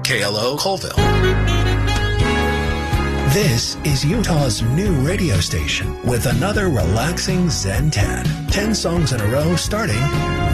KLO Colville. This is Utah's new radio station with another relaxing Zen 10. 10 songs in a row starting